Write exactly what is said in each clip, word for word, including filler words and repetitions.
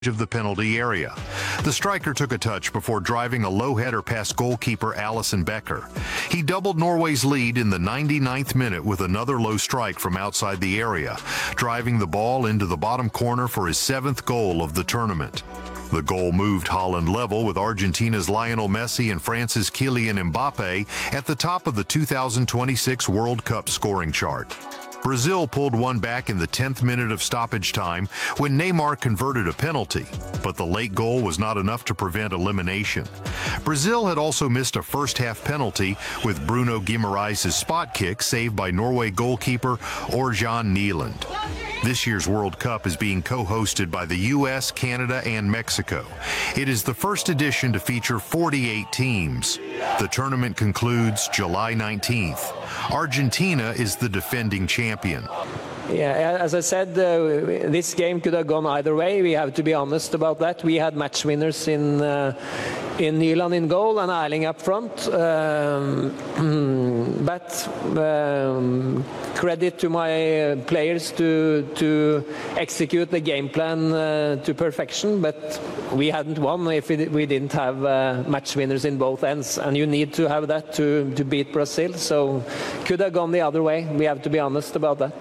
of the penalty area. The striker took a touch before driving a low header past goalkeeper Alisson Becker. He doubled Norway's lead in the ninety-ninth minute with another low strike from outside the area, driving the ball into the bottom corner for his seventh goal of the tournament. The goal moved Holland level with Argentina's Lionel Messi and France's Kylian Mbappe at the top of the two thousand twenty-six World Cup scoring chart. Brazil pulled one back in the tenth minute of stoppage time when Neymar converted a penalty, but the late goal was not enough to prevent elimination. Brazil had also missed a first-half penalty with Bruno Guimaraes' spot kick saved by Norway goalkeeper Orjan Nyland. This year's World Cup is being co-hosted by the U S, Canada, and Mexico. It is the first edition to feature forty-eight teams. The tournament concludes July nineteenth. Argentina is the defending champion. Yeah, as I said, uh, this game could have gone either way. We have to be honest about that. We had match winners in uh, in Nyland in goal and Erling up front. Um, but um, credit to my players to to execute the game plan uh, to perfection. But we hadn't won if we, we didn't have uh, match winners in both ends, and you need to have that to to beat Brazil. So could have gone the other way. We have to be honest about that.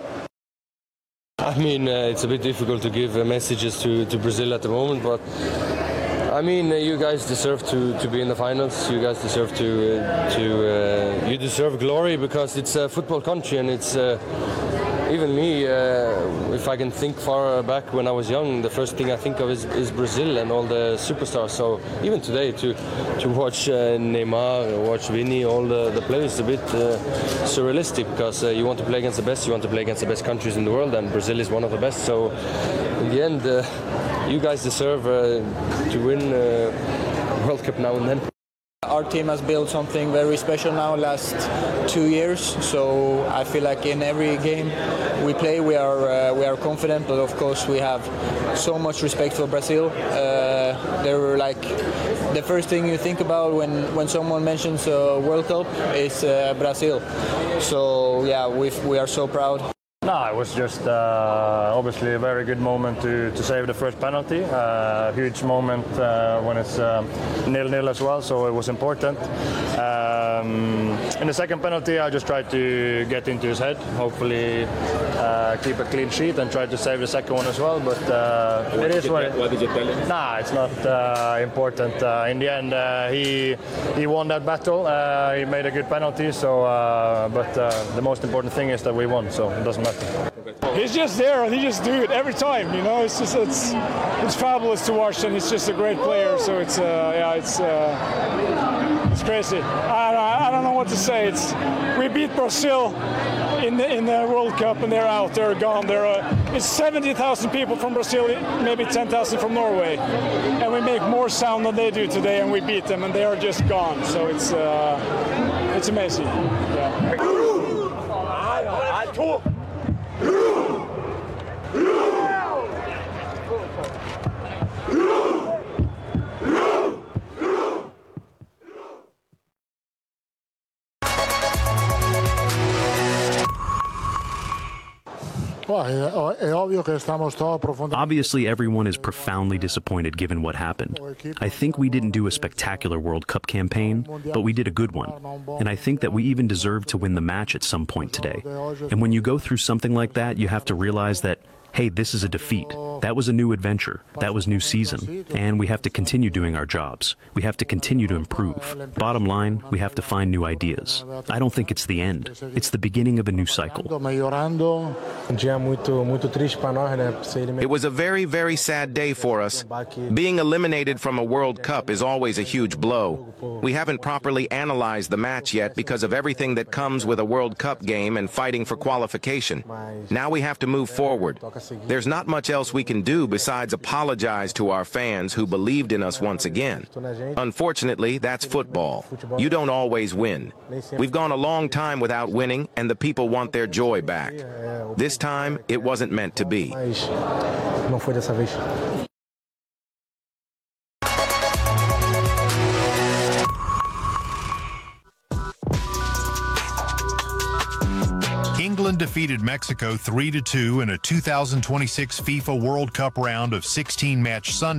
I mean, uh, it's a bit difficult to give uh, messages to, to Brazil at the moment, but I mean, uh, you guys deserve to, to be in the finals. You guys deserve to uh, to uh, you deserve glory because it's a football country, and it's uh, even me. Uh, if I can think far back when I was young, the first thing I think of is, is Brazil and all the superstars. So even today, to to watch uh, Neymar, watch Vini, all the, the players, is a bit uh, surrealistic because uh, you want to play against the best, you want to play against the best countries in the world, and Brazil is one of the best. So in the end, uh, you guys deserve uh, to win uh, World Cup now and then. Our team has built something very special now last two years, so I feel like in every game we play we are uh, we are confident, but of course we have so much respect for Brazil. Uh, they're like the first thing you think about when, when someone mentions a World Cup is uh, Brazil. So yeah, we we are so proud. No, it was just uh, obviously a very good moment to, to save the first penalty. Uh, huge moment uh, when it's nil-nil um, as well, so it was important. Um, in the second penalty, I just tried to get into his head, hopefully uh, keep a clean sheet and try to save the second one as well. But uh, it is what. What did you tell him? Nah, it's not uh, important. Uh, in the end, uh, he he won that battle. Uh, he made a good penalty. So, uh, but uh, the most important thing is that we won. So it doesn't matter. He's just there and he just do it every time, you know. It's just it's it's fabulous to watch, and he's just a great player. So it's uh, yeah, it's uh, it's crazy. I, I don't know what to say. It's we beat Brazil in the in the World Cup, and they're out, they're gone. They're uh, it's seventy thousand people from Brazil, maybe ten thousand from Norway, and we make more sound than they do today, and we beat them, and they are just gone. So it's uh, it's amazing. Yeah. Obviously, everyone is profoundly disappointed given what happened. I think we didn't do a spectacular World Cup campaign, but we did a good one. And I think that we even deserved to win the match at some point today. And when you go through something like that, you have to realize that, hey, this is a defeat. That was a new adventure. That was new season. And we have to continue doing our jobs. We have to continue to improve. Bottom line, we have to find new ideas. I don't think it's the end. It's the beginning of a new cycle. It was a very, very sad day for us. Being eliminated from a World Cup is always a huge blow. We haven't properly analyzed the match yet because of everything that comes with a World Cup game and fighting for qualification. Now we have to move forward. There's not much else we can do besides apologize to our fans who believed in us once again. Unfortunately, that's football. You don't always win. We've gone a long time without winning, and the people want their joy back. This time, it wasn't meant to be. England defeated Mexico three to two in a two thousand twenty-six FIFA World Cup round of sixteen match Sunday.